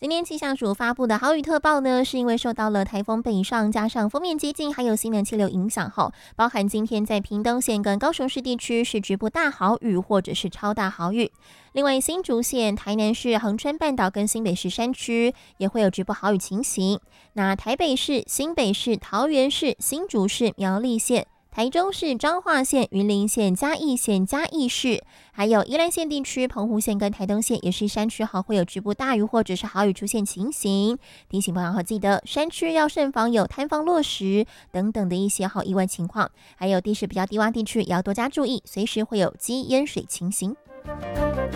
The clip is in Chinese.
今天气象署发布的豪雨特报呢，是因为受到了台风北上加上锋面接近，还有西南气流影响后，包含今天在屏东县跟高雄市地区是局部大豪雨或者是超大豪雨。另外，新竹县、台南市、恒春半岛跟新北市山区也会有局部豪雨情形。那台北市、新北市、桃园市、新竹市、苗栗县、台中市、彰化县、云林县、嘉义县、嘉义市，还有宜兰县地区、澎湖县跟台东县也是山区会有局部大雨或者是豪雨出现情形。提醒朋友记得，山区要慎防有坍方落石等等的一些意外情况，还有地势比较低洼地区也要多加注意，随时会有积淹水情形。